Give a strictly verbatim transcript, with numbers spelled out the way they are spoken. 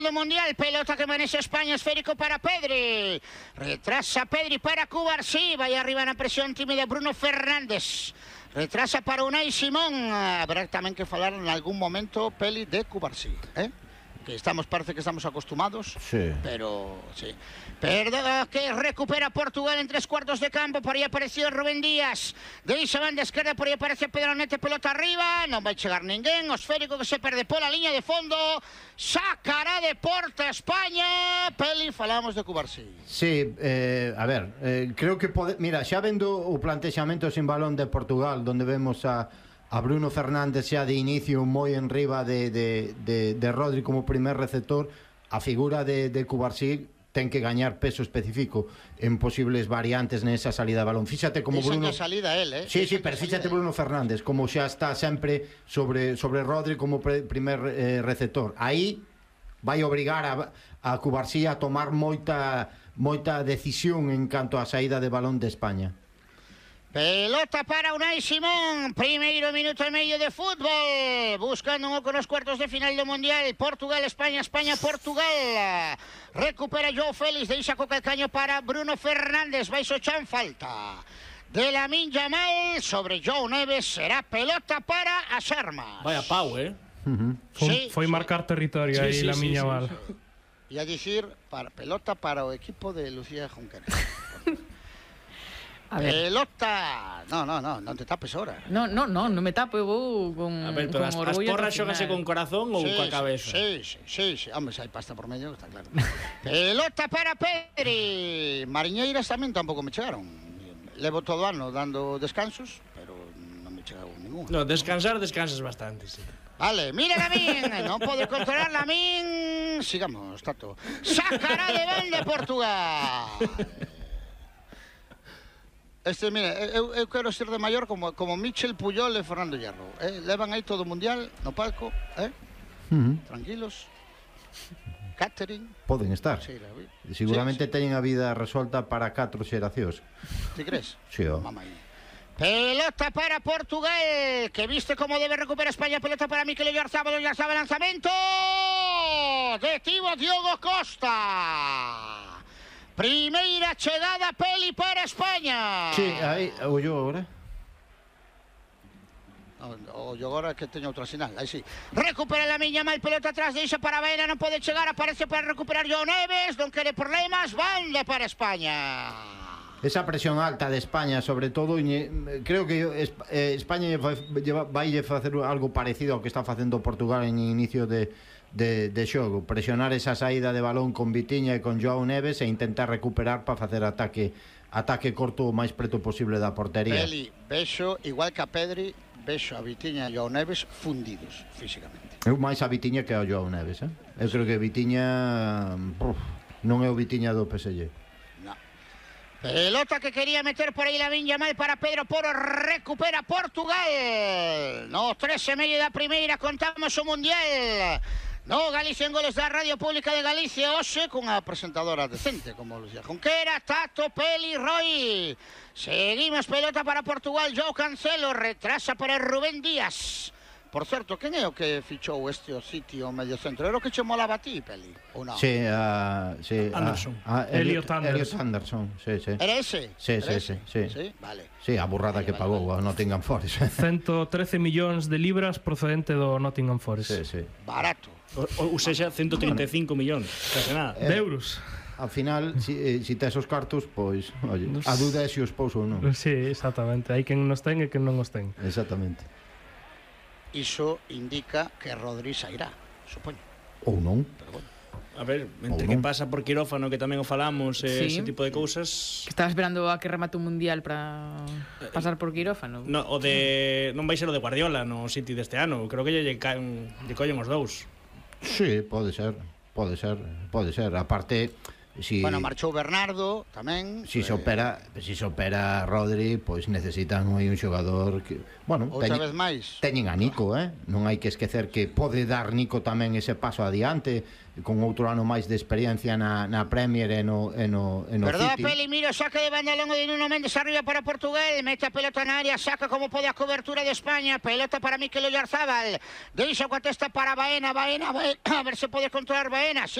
Mundial, pelota que maneja España, esférico para Pedri, retrasa Pedri para Cubarsí, vai arriba na presión tímida Bruno Fernández, retrasa para Unai Simón. Habrá tamén que falar en algún momento, Peli, de Cubarsí, eh? Que estamos, parece que estamos acostumados, sí. pero sí. Perdón, que recupera Portugal en tres cuartos de campo. Por aí aparecido Rubén Díaz, deixa banda esquerda, por aí aparece Pedro Nete, pelota arriba, non vai chegar ninguén, o esférico que se perde pola liña de fondo, sacará de porta España. Peli, falamos de Cubarsí. Sí, eh, a ver, eh, creo que pode... Mira, xa vendo o plantexamento sin balón de Portugal, donde vemos a a Bruno Fernández xa de inicio moi en riba de, de, de, de Rodri como primer receptor, a figura de, de Cubarsí ten que gañar peso específico en posibles variantes nesa salida de balón. Fíxate como Dicen Bruno... que salida él, eh? Sí, sí, pero fíxate Bruno Fernández, como xa está sempre sobre, sobre Rodri como pre, primer eh, receptor. Aí vai obrigar a, a Cubarsí a tomar moita, moita decisión en canto á saída de balón de España. Pelota para Unai Simón, primeiro minuto e medio de fútbol, buscando un oco nos cuartos de final do Mundial. Portugal, España, España, Portugal. Recupera Joao Félix, deixa co calcaño para Bruno Fernández, vai Sochan, falta de Lamine Yamal sobre Joao Neves, será pelota para as armas. Vaya pau, eh? Uh-huh. Foi, Sí, foi sí. marcar territorio Sí, aí sí, Lamine sí, Yamal. sí, E a dicir, para, pelota para o equipo de Lucía Junquera. A ver. Pelota. No, no, no, non te tapes ahora. No, no, no, non me tapo, eu vou con, A ver, pero con as, as orgullo. porras ata o xógase final. con corazón ou Sí, coa cabeza? Sí, sí, sí, sí. Hombre, se hai pasta por medio, está claro. Pelota para Pedri. Mariñeiras tamén tampouco me chegaron. Levo todo o ano dando descansos, pero non me chegaron ningún. No, descansar, descansas bastante, sí. Vale, mira Lamín, non pode controlar Lamín. Sigamos, Tato. Sacará de banda Portugal. Este, mira, eu, eu quero ser de maior como, como Michel Puyol e Fernando Hierro, eh? Levan aí todo o mundial no palco, eh? Uh-huh. Tranquilos. Catering. Poden estar. Sí, la vi. Seguramente Sí, sí. teñen a vida resolta para catro xeracións. Ti crees? Sí, ó. Mamá aí. Pelota para Portugal, que viste como debe recuperar España. Pelota para Mikel Oyarzabal, Oyarzabal, lanzamento. Detivo Diogo Costa. Primeira chegada, Peli, para España. Sí, aí, ollo agora. O yo agora que teño outra sinal, aí sí. Recupera la miña mal, pelota atrás, deixa para Baena, non pode chegar, aparece para recuperar Joao Neves, non quere problemas, banda para España. Esa presión alta de España, sobre todo, creo que España vai facer algo parecido ao que está facendo Portugal en inicio de, de, de xogo, presionar esa saída de balón con Vitinha e con Joao Neves e intentar recuperar para facer ataque ataque corto o máis preto posible da portería. Peli, vexo, igual que a Pedri, vexo a Vitinha e Joao Neves fundidos físicamente. Eu máis a Vitinha que a Joao Neves, eh? Eu creo que Vitinha uf, non é o Vitinha do P S G. Pelota que quería meter por aí Lamine Yamal para Pedro Porro, recupera Portugal. No, tres e medio da primeira, contamos o Mundial. No, Galicia en goles da Radio Pública de Galicia, hoxe cunha presentadora decente como Lucía Junquera, Tato, Peli, Roy. Seguimos, pelota para Portugal, Joao Cancelo, retrasa para Rubén Díaz. Por certo, quen é o que fichou este o sitio medio centro? Era o que che molaba a ti, Peli? Ou non? Sí, a, sí, Anderson. A, a Elliot, Elliot Anderson. Elliot Anderson, sí, sí. Era ese? Sí, Era sí, ese? sí, sí. Sí, vale. Sí, a burrada Vale, que vale, pagou vale. a Nottingham Forest. ciento trece millóns de libras procedente do Nottingham Forest. Sí, sí. Barato. Ou sexa, ciento trinta e cinco millóns, case nada. De euros. Al final, si, eh, si tes os cartos, pois, oye, a duda é se os pouso ou non. Sí, exactamente. Hai quen nos ten e quen non os ten. Exactamente. Iso indica que Rodri sairá, supoño. Ou non. Pero bueno. A ver, entre Ou que non. pasa por quirófano, que tamén o falamos, eh, Sí. ese tipo de cousas. Que estaba esperando a que remate un mundial para pasar por quirófano. No, o de non vai ser o de Guardiola no City deste ano. Creo que lle, lle, caen, lle collen os dous. Sí, pode ser. Pode ser, pode ser. Aparte, si Bueno, marchou Bernardo tamén. si se eh, opera, si se opera Rodri, pois necesitan aí un xogador que, bueno, Outra teñen, vez máis. teñen a Nico, eh? Non hai que esquecer que pode dar Nico tamén ese paso adiante con outro ano máis de experiencia na, na Premier e no, e no, e no Perdón, City. Peli, mira, saca de banda longo de Nuno Méndez arriba para Portugal, mete a pelota na área, saca como pode a cobertura de España, pelota para Mikel Oyarzábal, deixa coa testa para Baena, Baena, Baena, a ver se pode controlar Baena,